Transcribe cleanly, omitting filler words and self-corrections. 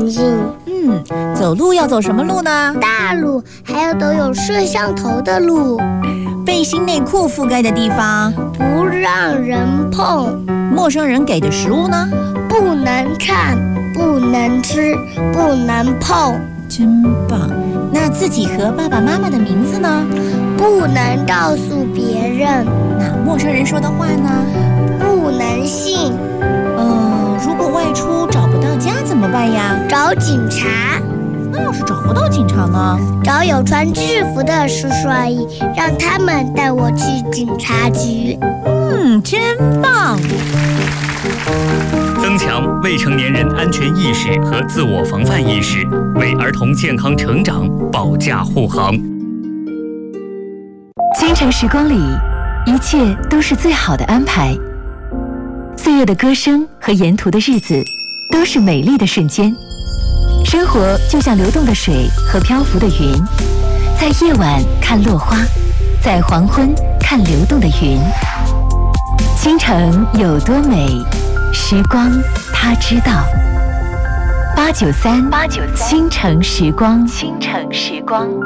情形。 走路要走什么路呢？ 大路，还有都有摄像头的路。 背心内裤覆盖的地方， 不让人碰。 陌生人给的食物呢？ 不能看，不能吃，不能碰。 真棒！那自己和爸爸妈妈的名字呢？ 不能告诉别人。 那陌生人说的话呢？ 不能信。 如果外出找不到家怎么办呀？ 找警察。 那要是找不到警察呢？ 找有穿制服的叔叔阿姨，让他们带我去警察局。 真棒！ 增强未成年人安全意识和自我防范意识，为儿童健康成长保驾护航。 京城时光里，一切都是最好的安排。岁月的歌声和沿途的日子，都是美丽的瞬间。生活就像流动的水和漂浮的云，在夜晚看落花，在黄昏看流动的云。京城有多美，时光它知道。893，京城时光。